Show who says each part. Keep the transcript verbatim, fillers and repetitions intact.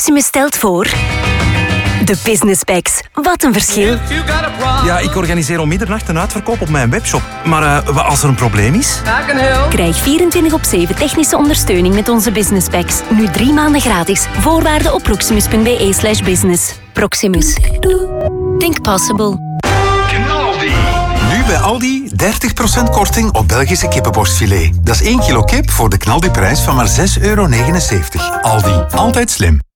Speaker 1: Proximus stelt voor... De Business Packs. Wat een verschil.
Speaker 2: Ja, ik organiseer om middernacht een uitverkoop op mijn webshop. Maar uh, wat als er een probleem is?
Speaker 1: Krijg vierentwintig op zeven technische ondersteuning met onze Business Packs. Nu drie maanden gratis. Voorwaarden op proximus.be slash business. Proximus. Think possible.
Speaker 3: Nu bij Aldi dertig procent korting op Belgische kippenborstfilet. Dat is één kilo kip voor de knaldiprijs van maar zes euro negenenzeventig. Aldi, altijd slim.